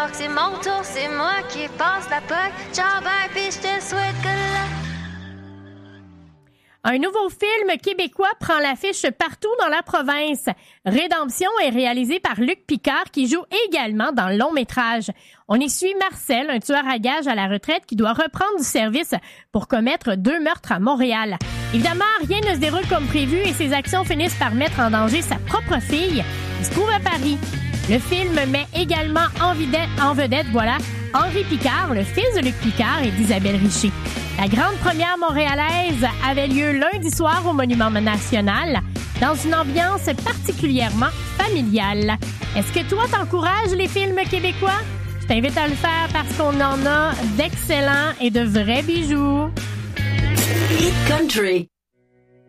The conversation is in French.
C'est mon tour, c'est moi qui passe la POC. Ciao, bye, puis je te souhaite que là. Un nouveau film québécois prend l'affiche partout dans la province. Rédemption est réalisé par Luc Picard qui joue également dans le long-métrage. On y suit Marcel, un tueur à gages à la retraite qui doit reprendre du service pour commettre 2 meurtres à Montréal. Évidemment, rien ne se déroule comme prévu et ses actions finissent par mettre en danger sa propre fille qui se trouve à Paris. Le film met également en vedette, Henri Picard, le fils de Luc Picard et d'Isabelle Richer. La grande première montréalaise avait lieu lundi soir au Monument National, dans une ambiance particulièrement familiale. Est-ce que toi, t'encourages les films québécois? Je t'invite à le faire parce qu'on en a d'excellents et de vrais bijoux. Hit Country.